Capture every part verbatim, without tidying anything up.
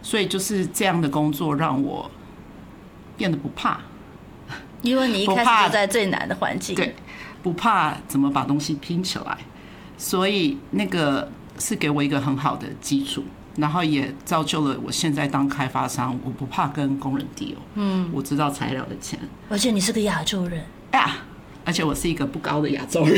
所以就是这样的工作让我变得不怕， 因为你一开始就在最难的环境， 对，不怕怎么把东西拼起来，所以那个是给我一个很好的基础，然后也造就了我现在当开发商，我不怕跟工人 deal， 嗯，我知道材料的钱， 而且你是个亚洲人， 哎呀，而且我是一个不高的亚洲人，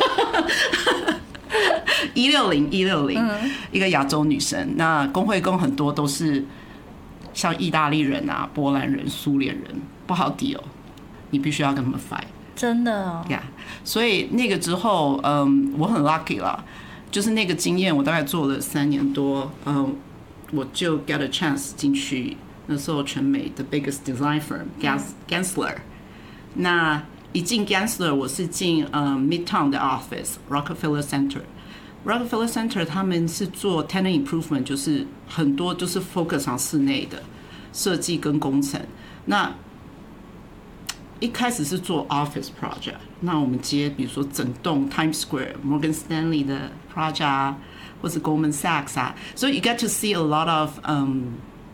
一六零一六零，一个亚洲女生。那工会工很多都是像意大利人啊、波兰人、苏联人，不好 deal， 你必须要跟他们 fight。 真的哦， yeah， 所以那个之后，嗯，我很 lucky 啦，就是那个经验，我大概做了三年多，嗯，我就 get a chance 进去那时候全美的 biggest design firm Gensler，嗯、那一进 Gensler， 我是进呃 Midtown 的 office Rockefeller Center。Rockefeller Center 他们是做 tenant improvement， 就是很多就是 focus on 室内的设计跟工程。那一开始是做 office project， 那我们接比如说整栋 Times Square、Morgan Stanley 的 project 啊，或是 Goldman Sachs 啊，所以 you get to see a lot of 嗯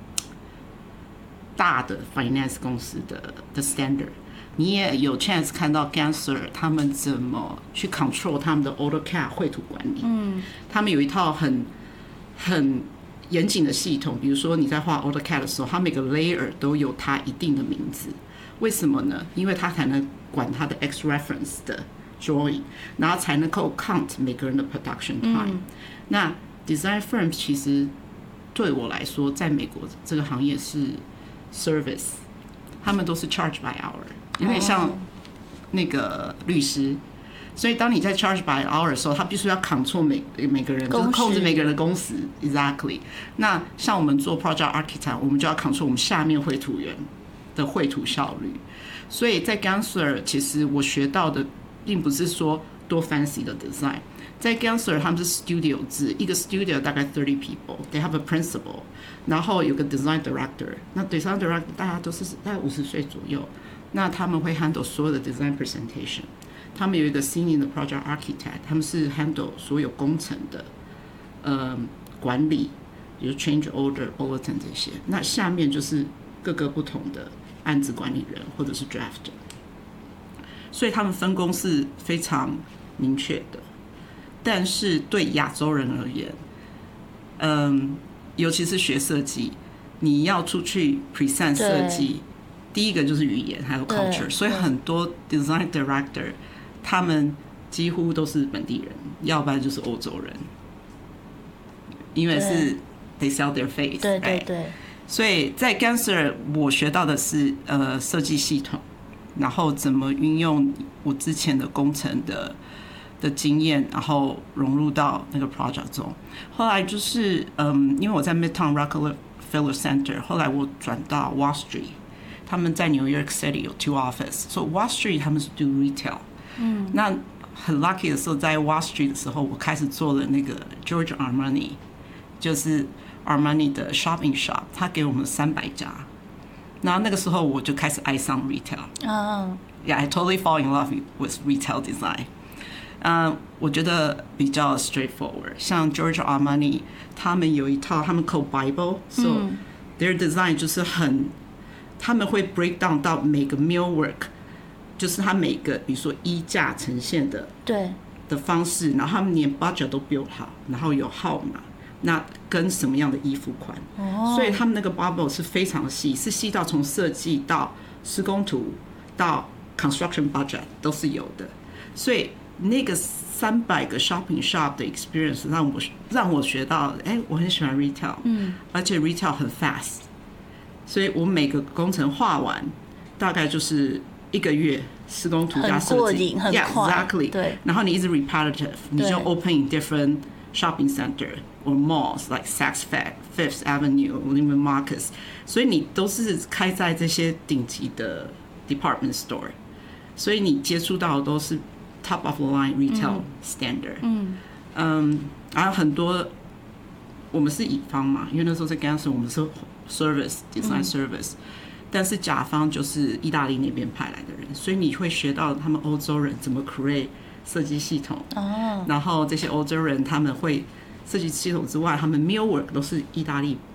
大的 finance 公司的的 standard。你也有 chance 看到 Gensler 他们怎么去 control 他们的 AutoCAD 绘图管理，嗯，他们有一套很很严谨的系统，比如说你在画 AutoCAD 的时候，它每个 layer 都有它一定的名字。为什么呢？因为它才能管它的 X reference 的 drawing， 然后才能够 count 每个人的 production time、嗯。那 design firm 其实对我来说，在美国这个行业是 service， 他们都是 charge by hour， 有点像那个律师。所以当你在 charge by hour 的时候，他必须要 control 每每个人，就是控制每个人的工时 exactly。那像我们做 project architect， 我们就要 control 我们下面绘图员的绘图效率。所以在 Gensler 其实我学到的并不是说多 fancy 的 design， 在 Gensler 他们是 studio 制，一个 studio 大概 thirty people， they have a principal， 然后有个 design director， 那 design director 大家都是大概五十岁左右，那他们会 handle 所有的 design presentation， 他们有一个 senior 的 project architect， 他们是 handle 所有工程的呃管理，比如 change order bulletin 这些，那下面就是各个不同的案子管理人或者是 drafter， 所以他们分工是非常明确的。但是对亚洲人而言，嗯，尤其是学设计，你要出去 present 设计，第一个就是语言还有 culture， 所以很多 design director 他们几乎都是本地人，要不然就是欧洲人，因为是 they sell their face， 对对对。 所以在 Gensler 我学到的是呃设计系统，然后怎么运用我之前的工程的的经验，然后融入到那个 project 中。后来就是嗯，因为我在 Midtown Rockefeller Center， 后来我转到 Wall Street， 他们在 New York City 有 two office， 所以 Wall Street 他们是 do retail。嗯，那很 lucky 的时候，在 Wall Street 的时候，我开始做了那个 Giorgio Armani， 就是。Armani 的 shopping shop， 他给我们三百家，然后那个时候我就开始爱上 retail。Oh. Yeah, I totally fall in love with retail design. 嗯、uh, 我觉得比较 straightforward。像 Giorgio Armani， 他们有一套他们 called Bible，so、嗯、their design 就是很，他们会 break down 到每个 millwork， 就是他每个比如说衣架呈现的对的方式，然后他们连 budget 都 build 好，然后有号码。那跟什么样的衣服款、oh. 所以他们那个 bubble 是非常细，是细到从设计到施工图到 construction budget 都是有的。所以那个三百个 shopping shop 的 experience 让我让我学到，哎，我很喜欢 retail， 嗯，而且 retail 很 fast， 所以我每个工程画完大概就是一个月，施工图加设计， 很快 ，yeah, exactly， 对。然后你一直 repetitive， 你就 open in different shopping center or malls like Saks Fifth Avenue, Neiman Marcus， 所以你都是开在这些顶级的 department store， 所以你接触到的都是 top of the line retail standard。嗯，嗯，然后很多我们是乙方嘛，因为那时候在 Gensler 我们是 service design service，、嗯、但是甲方就是意大利那边派来的人，所以你会学到他们欧洲人怎么 create设计系统，哦，然后这些欧洲人他们会设计系统之外，他们 millwork 都是意大利